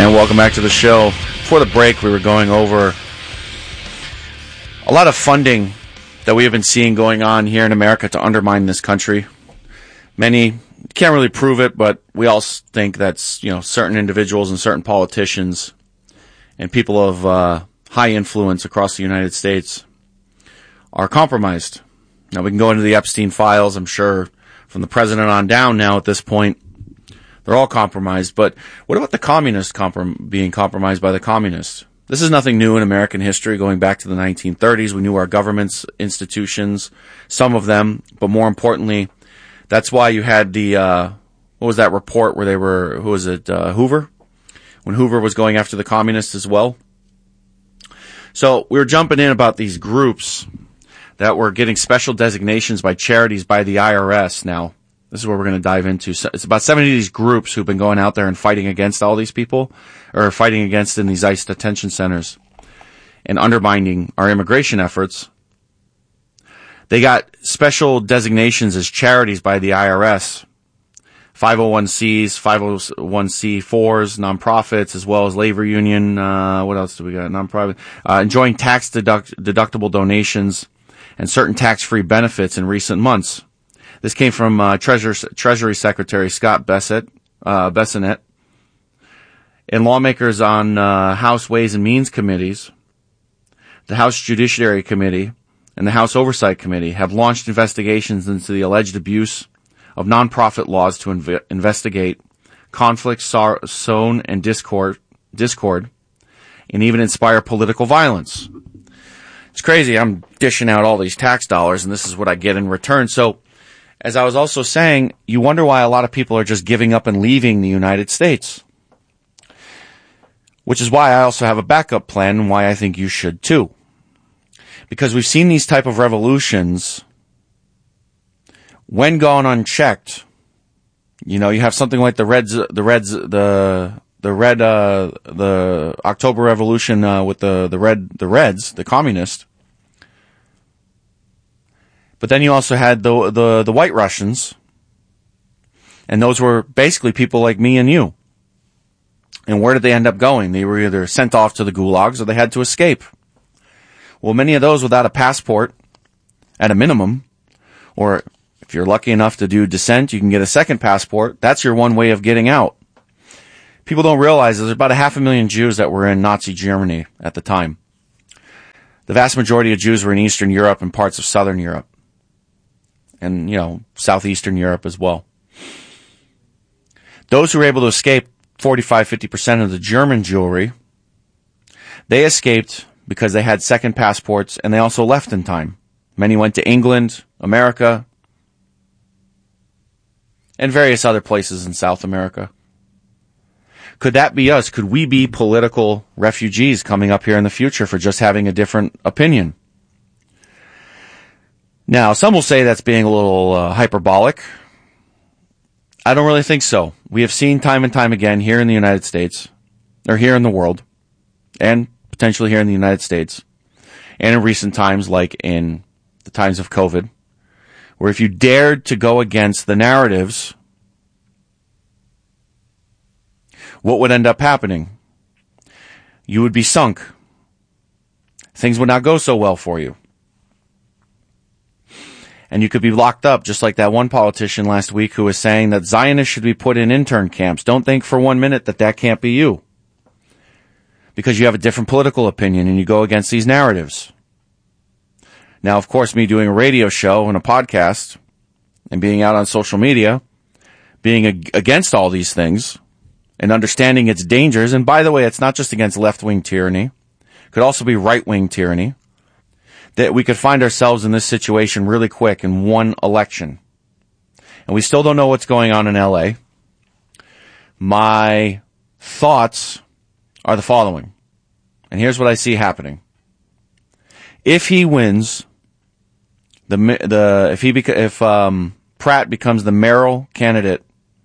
And welcome back to the show. Before the break, we were going over a lot of funding that we have been seeing going on here in America to undermine this country. Many can't really prove it, but we all think that's, certain individuals and certain politicians and people of high influence across the United States are compromised. Now, we can go into the Epstein files, I'm sure, from the president on down now at this point. They're all compromised. But what about the communists being compromised by the communists? This is nothing new in American history. Going back to the 1930s, we knew our government's institutions, some of them, but more importantly, that's why you had the, what was that report where they were, Hoover? When Hoover was going after the communists as well. So we were jumping in about these groups that were getting special designations by charities by the IRS. Now, this is where we're going to dive into. So it's about 70 of these groups who've been going out there and fighting against all these people, or fighting against in these ICE detention centers and undermining our immigration efforts. They got special designations as charities by the IRS. 501Cs, 501C4s, nonprofits, as well as labor union. What else do we got? Nonprofit. Enjoying tax deductible donations and certain tax-free benefits in recent months. This came from Treasury Secretary Scott Bessent. And lawmakers on House Ways and Means Committees, the House Judiciary Committee, and the House Oversight Committee have launched investigations into the alleged abuse of nonprofit laws to investigate conflict, sown, and discord, and even inspire political violence. It's crazy. I'm dishing out all these tax dollars, and this is what I get in return. So, as I was also saying, you wonder why a lot of people are just giving up and leaving the United States. Which is why I also have a backup plan, and why I think you should too. Because we've seen these type of revolutions, when gone unchecked, you have something like the October Revolution with the Reds, the communists. But then you also had the White Russians, and those were basically people like me and you. And where did they end up going? They were either sent off to the gulags or they had to escape. Well, many of those without a passport, at a minimum, or if you're lucky enough to do dissent, you can get a second passport. That's your one way of getting out. People don't realize there's about 500,000 Jews that were in Nazi Germany at the time. The vast majority of Jews were in Eastern Europe and parts of Southern Europe. And, Southeastern Europe as well. Those who were able to escape, 45-50% of the German Jewry, they escaped because they had second passports, and they also left in time. Many went to England, America, and various other places in South America. Could that be us? Could we be political refugees coming up here in the future for just having a different opinion? Now, some will say that's being a little hyperbolic. I don't really think so. We have seen time and time again here in the United States, or here in the world, and potentially here in the United States, and in recent times, like in the times of COVID, where if you dared to go against the narratives, what would end up happening? You would be sunk. Things would not go so well for you. And you could be locked up, just like that one politician last week who was saying that Zionists should be put in intern camps. Don't think for 1 minute that can't be you. Because you have a different political opinion and you go against these narratives. Now, of course, me doing a radio show and a podcast and being out on social media, being against all these things and understanding its dangers. And by the way, it's not just against left-wing tyranny. It could also be right-wing tyranny. That we could find ourselves in this situation really quick in one election. And we still don't know what's going on in LA. My thoughts are the following. And here's what I see happening. If he wins, if Pratt becomes the mayoral candidate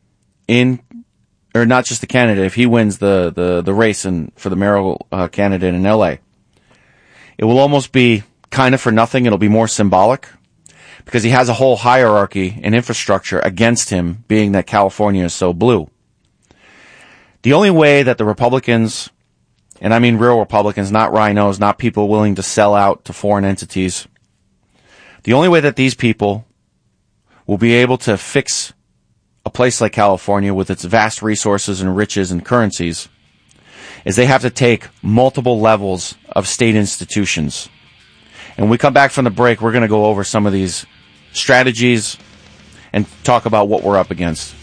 or not just the candidate, if he wins the race for the mayoral candidate in LA, it will almost be kind of for nothing. It'll be more symbolic because he has a whole hierarchy and infrastructure against him, being that California is so blue. The only way that the Republicans, and I mean real Republicans, not rhinos, not people willing to sell out to foreign entities, the only way that these people will be able to fix a place like California with its vast resources and riches and currencies is they have to take multiple levels of state institutions. And when we come back from the break, we're going to go over some of these strategies and talk about what we're up against.